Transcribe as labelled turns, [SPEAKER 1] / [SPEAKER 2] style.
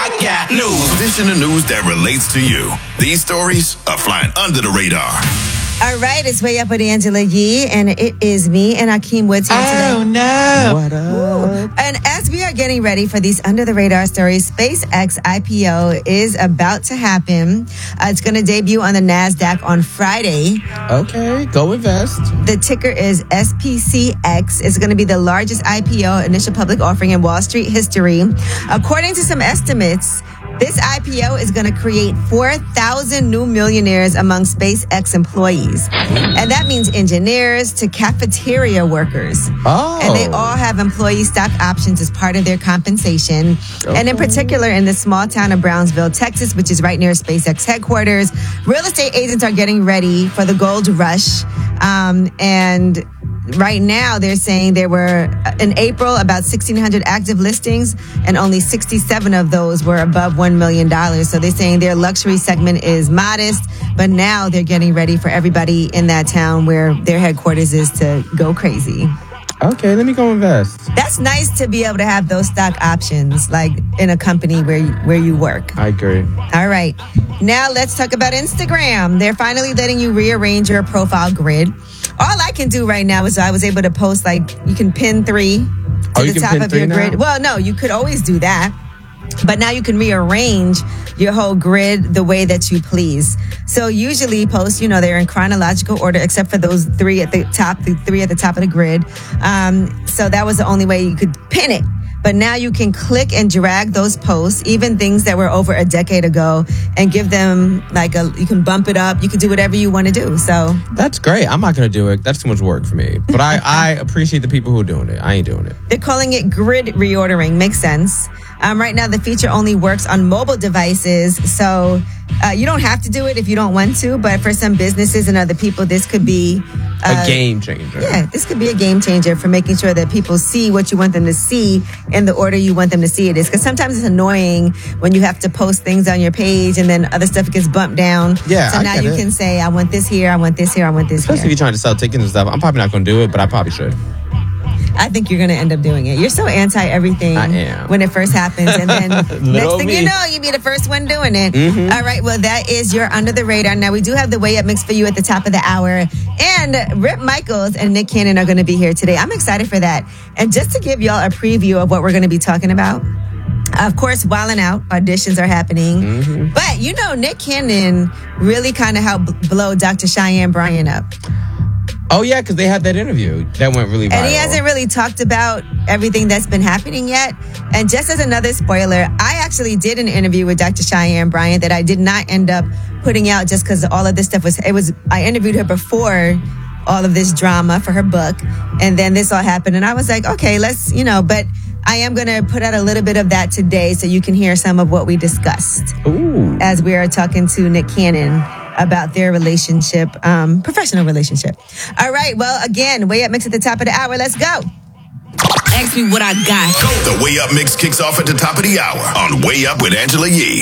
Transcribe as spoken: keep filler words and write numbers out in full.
[SPEAKER 1] I got news. This is the news that relates to you. These stories are flying under the radar.
[SPEAKER 2] All right, it's Way Up with Angela Yee, and it is me and Akeem Woods here today.
[SPEAKER 3] Oh, no.
[SPEAKER 4] What up?
[SPEAKER 2] Ooh. And as we are getting ready for these under-the-radar stories, SpaceX I P O is about to happen. Uh, it's going to debut on the NASDAQ on Friday.
[SPEAKER 4] Okay, go invest.
[SPEAKER 2] The ticker is S P C X. It's going to be the largest I P O, initial public offering in Wall Street history. According to some estimates, this I P O is going to create four thousand new millionaires among SpaceX employees. And that means engineers to cafeteria workers.
[SPEAKER 4] Oh.
[SPEAKER 2] And they all have employee stock options as part of their compensation. Okay. And in particular, in the small town of Brownsville, Texas, which is right near SpaceX headquarters, real estate agents are getting ready for the gold rush. Um, and right now, they're saying there were, in April, about sixteen hundred active listings, and only sixty-seven of those were above one million dollars. So they're saying their luxury segment is modest, but now they're getting ready for everybody in that town where their headquarters is to go crazy.
[SPEAKER 4] Okay, let me go invest.
[SPEAKER 2] That's nice to be able to have those stock options, like in a company where you, where you work.
[SPEAKER 4] I agree.
[SPEAKER 2] All right. Now let's talk about Instagram. They're finally letting you rearrange your profile grid. All I can do right now is I was able to post, like, you can pin three to
[SPEAKER 4] oh, you
[SPEAKER 2] the
[SPEAKER 4] can
[SPEAKER 2] top
[SPEAKER 4] pin
[SPEAKER 2] of
[SPEAKER 4] three
[SPEAKER 2] your
[SPEAKER 4] now?
[SPEAKER 2] grid. Well, no, you could always do that. But now you can rearrange your whole grid the way that you please. So usually posts, you know, they're in chronological order, except for those three at the top, the three at the top of the grid. Um, so that was the only way you could pin it. But now you can click and drag those posts, even things that were over a decade ago, and give them like a, you can bump it up. You can do whatever you want to do. So
[SPEAKER 4] that's great. I'm not going to do it. That's too much work for me. But I, I appreciate the people who are doing it. I ain't doing it.
[SPEAKER 2] They're calling it grid reordering. Makes sense. Um, right now, the feature only works on mobile devices. So uh, you don't have to do it if you don't want to. But for some businesses and other people, this could be
[SPEAKER 4] uh, a game changer.
[SPEAKER 2] Yeah, this could be a game changer for making sure that people see what you want them to see in the order you want them to see it is. Because sometimes it's annoying when you have to post things on your page and then other stuff gets bumped down.
[SPEAKER 4] Yeah,
[SPEAKER 2] so
[SPEAKER 4] I
[SPEAKER 2] now
[SPEAKER 4] get
[SPEAKER 2] you
[SPEAKER 4] it.
[SPEAKER 2] can say, I want this here, I want this here, I want this
[SPEAKER 4] Especially
[SPEAKER 2] here.
[SPEAKER 4] if you're trying to sell tickets and stuff. I'm probably not going to do it, but I probably should.
[SPEAKER 2] I think you're going to end up doing it. You're so anti-everything
[SPEAKER 4] I am.
[SPEAKER 2] when it first happens. And then next thing
[SPEAKER 4] me.
[SPEAKER 2] you know, you'll be the first one doing it.
[SPEAKER 4] Mm-hmm.
[SPEAKER 2] All right. Well, that is your Under the Radar. Now, we do have the Way Up mix for you at the top of the hour. And Rip Michaels and Nick Cannon are going to be here today. I'm excited for that. And just to give y'all a preview of what we're going to be talking about, of course, Wildin' Out auditions are happening. Mm-hmm. But, you know, Nick Cannon really kind of helped blow Doctor Cheyenne Bryant up.
[SPEAKER 4] Oh, yeah, because they had that interview. That went really viral.
[SPEAKER 2] And he hasn't really talked about everything that's been happening yet. And just as another spoiler, I actually did an interview with Doctor Cheyenne Bryant that I did not end up putting out just because all of this stuff was, it was, I interviewed her before all of this drama for her book. And then this all happened. And I was like, okay, let's, you know, but I am going to put out a little bit of that today so you can hear some of what we discussed.
[SPEAKER 4] Ooh.
[SPEAKER 2] As we are talking to Nick Cannon about their relationship, um, professional relationship. All right. Well, again, Way Up Mix at the top of the hour. Let's go.
[SPEAKER 5] Ask me what I got.
[SPEAKER 1] The Way Up mix kicks off at the top of the hour on Way Up with Angela Yee.